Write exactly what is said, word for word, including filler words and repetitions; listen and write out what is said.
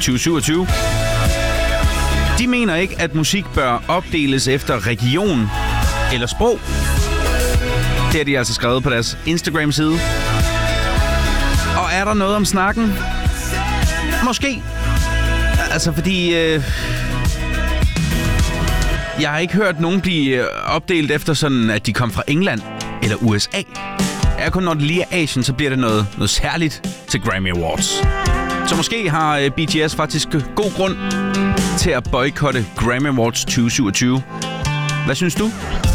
tyve syvogtyve. De mener ikke, at musik bør opdeles efter region eller sprog. Det har de altså skrevet på deres Instagram-side. Og er der noget om snakken? Måske. Altså, fordi... Øh, jeg har ikke hørt nogen blive opdelt efter sådan, at de kom fra England eller U S A. Er kun når det lige er Asien, så bliver det noget, noget særligt til Grammy Awards. Så måske har B T S faktisk god grund til at boykotte Grammy Awards tyve syvogtyve. Hvad synes du?